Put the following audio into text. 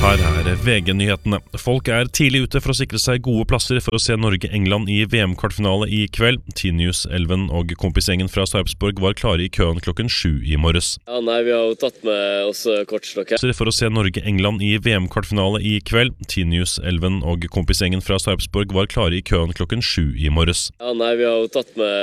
Her er VG-nyhetene. Folk er tidlig ute for å sikre seg gode plasser for å se Norge-England i VM-kvartfinale i kveld. T-News, Elven og kompisgjengen fra Sarpsborg var klare i køen klokken 7 i morges. Ja, nei, vi har jo tatt med oss kortstokk her. For å se Norge-England i VM-kvartfinale i kveld. T-News, Elven og kompisgjengen fra Sarpsborg var klare i køen klokken 7 i morges. Ja, nei, vi har jo tatt med